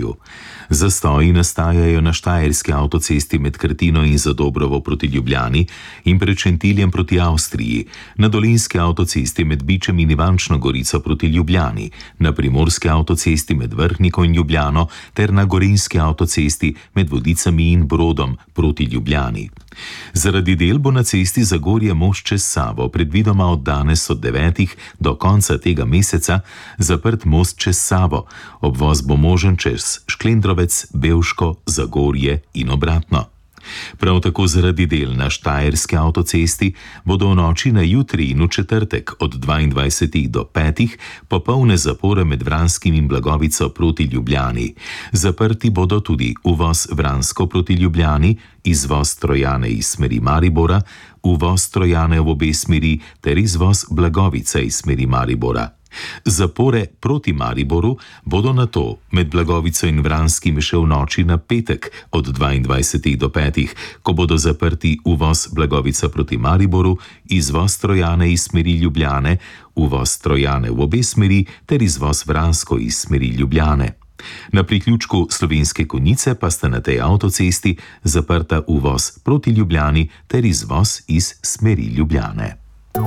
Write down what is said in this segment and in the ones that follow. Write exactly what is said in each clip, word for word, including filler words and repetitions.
Celju. Zastoji nastajajo na štajerski avtocesti med Krtino in Zadobrovo proti Ljubljani in pred Šentiljem proti Avstriji, na dolenjski avtocesti med Bičem in Ivančno Gorico proti Ljubljani, na primorski avtocesti med Vrhniko in Ljubljano ter na gorenjski avtocesti med Vodicami in Brodom proti Ljubljani. Zaradi del bo na cesti Zagorje-Most čez Savo predvidoma od danes od devetih do konca tega meseca zaprt most čez Savo. Obvoz bo možen čez Šklendrovec, Bevško, Zagorje in obratno. Prav tako zaradi del na štajerski avtocesti bodo v noči na jutri in v četrtek od dvaindvajsetih do petih popolne zapore med Vranskim in Blagovico proti Ljubljani. Zaprti bodo tudi uvoz Vransko proti Ljubljani, izvoz Trojane iz smeri Maribora, uvoz Trojane v obe smeri ter izvoz Blagovice iz smeri Maribora. Zapore proti Mariboru bodo nato med Blagovico in Vranskim še v noči na petek od dvaindvajsetih do petih, ko bodo zaprti uvoz Blagovica proti Mariboru, izvoz Trojane iz smeri Ljubljane, uvoz Trojane v obe smeri ter izvoz Vransko iz smeri Ljubljane. Na priključku Slovenske Konjice pa sta na tej avtocesti zaprta uvoz proti Ljubljani ter izvoz iz smeri Ljubljane.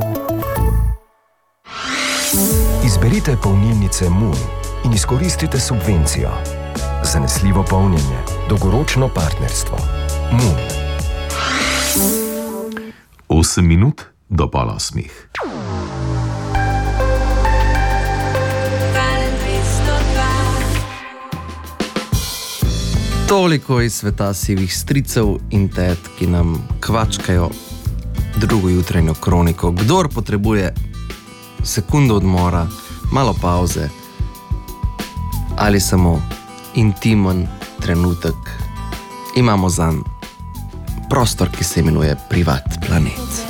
Izberite polnilnice Moon in izkoristite subvencijo. Zanesljivo polnjenje, dolgoročno partnerstvo. Moon. Osem minut do pol osmih. Toliko iz sveta sivih stricev in tet, ki nam kvačkajo drugo jutranjo kroniko. Kdor potrebuje sekundo odmora, malo pauze ali samo intimen trenutek, imamo zanj prostor, ki se imenuje Privat Planet.